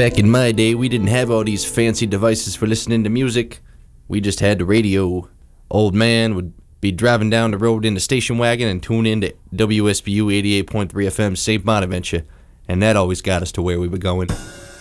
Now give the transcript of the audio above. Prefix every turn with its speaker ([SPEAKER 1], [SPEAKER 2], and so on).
[SPEAKER 1] Back in my day, we didn't have all these fancy devices for listening to music. We just had the radio. Old man would be driving down the road in the station wagon and tune in to WSBU 88.3 FM St. Bonaventure, and that always got us to where we were going.